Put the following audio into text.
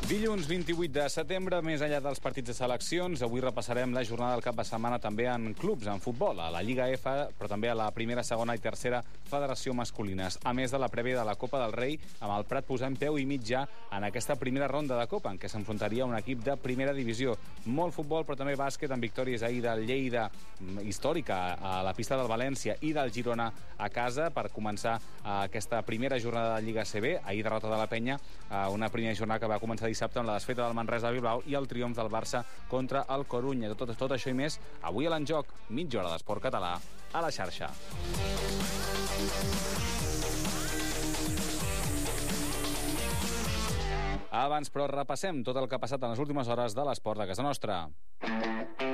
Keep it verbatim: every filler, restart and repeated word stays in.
Dilluns vint-i-vuit de setembre, més enllà dels partits de seleccions, avui repassarem la jornada del cap de setmana també en clubs, en futbol, a la Lliga F, però també a la primera, segona i tercera federació masculines. A més de la prèvia de la Copa del Rei, amb el Prat posant peu i mig ja en aquesta primera ronda de Copa, en què s'enfrontaria un equip de primera divisió. Molt futbol, però també bàsquet, amb victòries ahir del Lleida, històrica, a la pista del València, i del Girona a casa, per començar aquesta primera jornada de Lliga A C B. Ahir derrota de la Penya, una primera jornada que va començar dissabte amb la desfeta del Manresa de Bilbao i el triomf del Barça contra el Corunya. Tot, tot això i més, avui a l'Enjoc, mitja hora d'esport català a la xarxa. Abans, però, repassem tot el que ha passat en les últimes hores de l'esport de casa nostra.